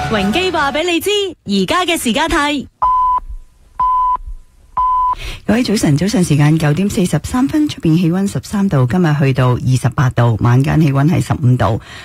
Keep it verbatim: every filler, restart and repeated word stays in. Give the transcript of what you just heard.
榮基話俾你知，而家嘅時間係。 各位早晨，早晨時間九點四十三分，出邊氣溫十三度，今日去到二十八度，晚間氣溫係十五度。